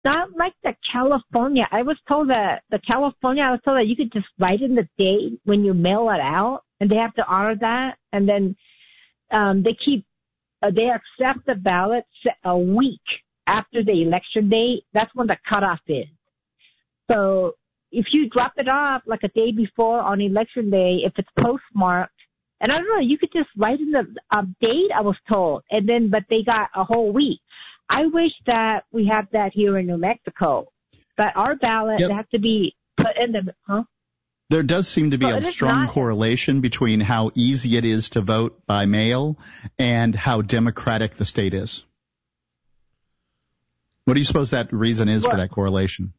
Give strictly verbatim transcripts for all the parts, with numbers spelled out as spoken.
not like the California. I was told that the California, I was told that you could just write in the date when you mail it out, and they have to honor that, and then um, they keep, uh, they accept the ballots a week after the election date. That's when the cutoff is. So if you drop it off like a day before on election day, if it's postmarked, and I don't know, you could just write in the uh, date, I was told, and then, but they got a whole week. I wish that we had that here in New Mexico, but our ballot yep. has to be put in the, huh? There does seem to be well, a strong not, correlation between how easy it is to vote by mail and how democratic the state is. What do you suppose that reason is well, for that correlation?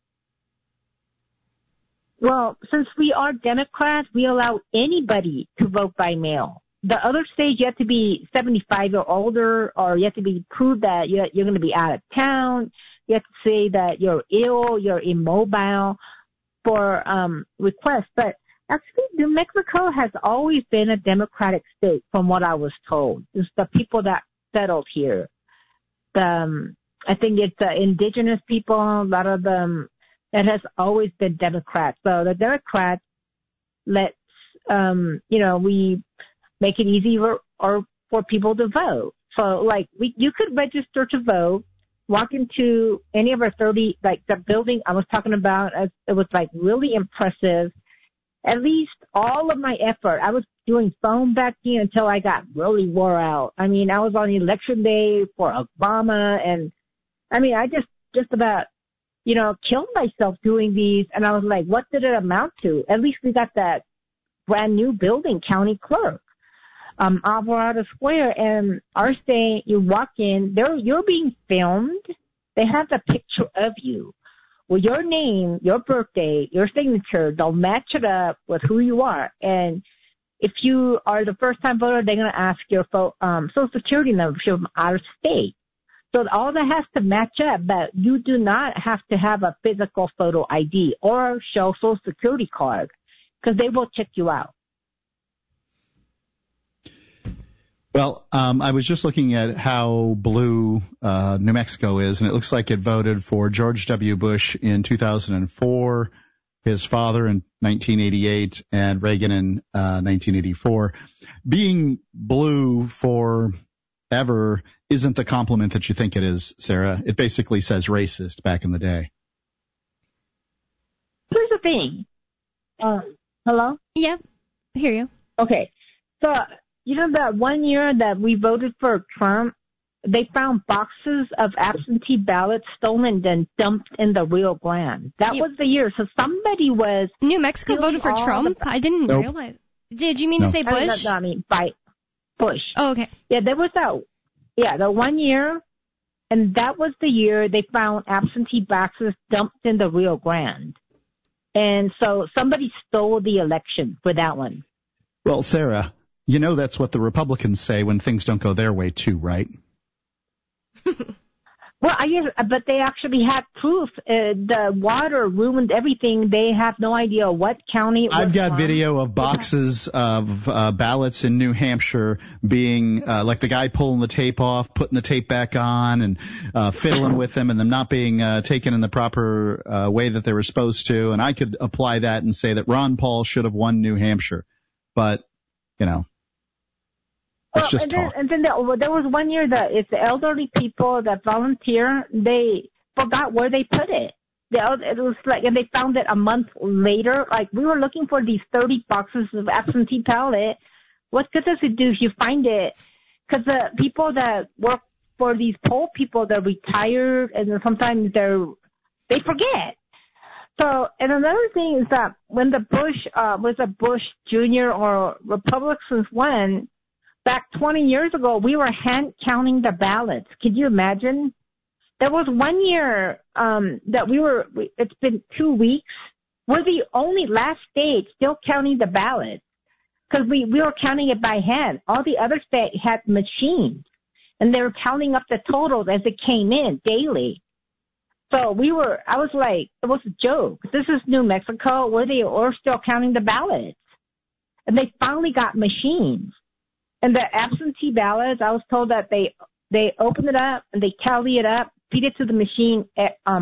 Well, since we are Democrats, we allow anybody to vote by mail. The other states, you have to be seventy-five or older, or you have to be prove that you're, you're going to be out of town. You have to say that you're ill, you're immobile for um requests. But actually, New Mexico has always been a Democratic state, from what I was told. It's the people that settled here. The, um, I think it's uh, indigenous people, a lot of them. It has always been Democrats. So the Democrats let, um, you know, we make it easy for, or for people to vote. So, like, we, you could register to vote, walk into any of our thirty, like, the building I was talking about, it was, like, really impressive. At least all of my effort, I was doing phone banking until I got really wore out. I mean, I was on election day for Obama, and, I mean, I just, just about, you know, killed myself doing these, and I was like, what did it amount to? At least we got that brand new building, county clerk, um, Alvarado Square, and our state, you walk in, they're, you're being filmed. They have a picture of you with your name, your birthday, your signature. They'll match it up with who you are. And if you are the first time voter, they're going to ask your fo- um, social security number if you're from out of state. So all that has to match up, but you do not have to have a physical photo I D or show social security card, because they will check you out. Well, um, I was just looking at how blue uh, New Mexico is, and it looks like it voted for George W. Bush in two thousand four, his father in nineteen eighty-eight, and Reagan in uh, nineteen eighty-four. Being blue forever isn't the compliment that you think it is, Sarah. It basically says racist back in the day. Here's the thing. Uh, hello? Yeah, I hear you. Okay. So, you know that one year that we voted for Trump, they found boxes of absentee ballots stolen and dumped in the Rio Grande. That you, was the year. So somebody was... New Mexico voted for Trump? The, I didn't nope. realize. Did you mean no. to say Bush? I, no, no, I mean, by Bush. Oh, okay. Yeah, there was that... Yeah, the one year, and that was the year they found absentee boxes dumped in the Rio Grande. And so somebody stole the election for that one. Well, Sarah, you know that's what the Republicans say when things don't go their way too, right? Well, I guess, but they actually had proof. Uh, the water ruined everything. They have no idea what county it was I've got from. video of boxes of uh, ballots in New Hampshire being, uh, like the guy pulling the tape off, putting the tape back on, and uh, fiddling with them, and them not being uh, taken in the proper uh, way that they were supposed to. And I could apply that and say that Ron Paul should have won New Hampshire. But, you know. Well, and then, and then there, there was one year that it's the elderly people that volunteer. They forgot where they put it. They, it was like, and they found it a month later. Like, we were looking for these thirty boxes of absentee ballot. What good does it do if you find it? Because the people that work for these poll people, they're retired, and then sometimes they're they forget. So, and another thing is that when the Bush uh, was a Bush Junior or Republicans won. Back twenty years ago, we were hand counting the ballots. Could you imagine? There was one year um, that we were, it's been two weeks. We're the only last state still counting the ballots because we, we were counting it by hand. All the other states had machines, and they were counting up the totals as it came in daily. So we were, I was like, it was a joke. This is New Mexico. Where they were still counting the ballots. And they finally got machines. And the absentee ballots, I was told that they they open it up and they tally it up, feed it to the machine at, um,